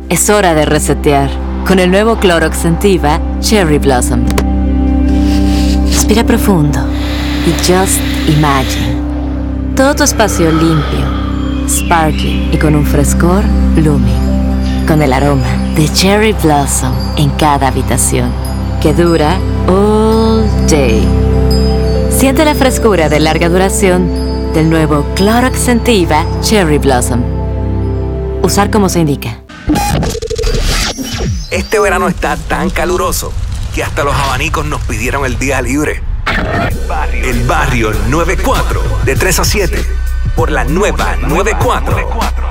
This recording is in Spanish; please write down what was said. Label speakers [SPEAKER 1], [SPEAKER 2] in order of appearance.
[SPEAKER 1] Es hora de resetear con el nuevo Clorox Scentiva Cherry Blossom. Respira profundo y just imagine. Todo tu espacio limpio, sparkling y con un frescor blooming. Con el aroma de Cherry Blossom en cada habitación, que dura all day. Siente la frescura de larga duración del nuevo Clorox Scentiva Cherry Blossom. Usar como se indica.
[SPEAKER 2] Este verano está tan caluroso que hasta los abanicos nos pidieron el día libre. El Barrio 94, de 3 a 7, por la nueva 94.